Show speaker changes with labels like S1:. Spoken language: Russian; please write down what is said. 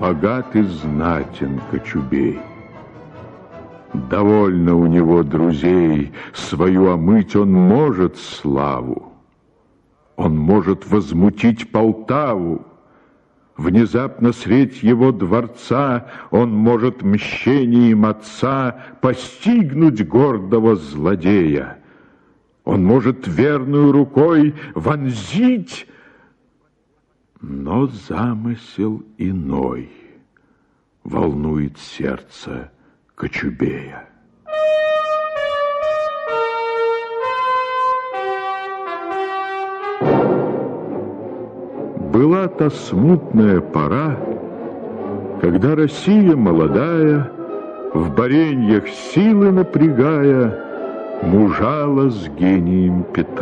S1: богат и знатен Кочубей. Довольно у него друзей, свою омыть он может славу. Он может возмутить Полтаву. Внезапно средь его дворца он может мщением отца постигнуть гордого злодея. Он может верную рукой вонзить, но замысел иной волнует сердце Кочубея. Была та смутная пора, когда Россия молодая, в бореньях силы напрягая, мужала с гением Петра.